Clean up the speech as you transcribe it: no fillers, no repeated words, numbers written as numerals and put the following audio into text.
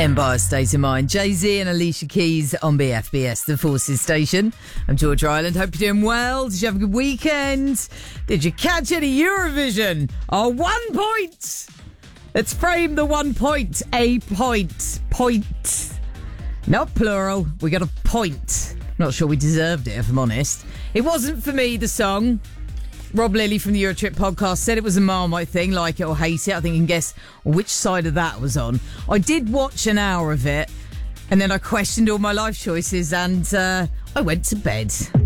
Empire State of Mind. Jay-Z and Alicia Keys on BFBS, the Forces Station. I'm George Ireland. Hope you're doing well. Did you have a good weekend? Did you catch any Eurovision? Oh, 1 point! Let's frame the 1 point. A point. Point. Not plural. We got a point. Not sure we deserved it, if I'm honest. It wasn't for me, the song. Rob Lilly from the Eurotrip podcast said it was a Marmite thing, like it or hate it. I think you can guess which side of that was on. I did watch an hour of it, and then I questioned all my life choices, and I went to bed.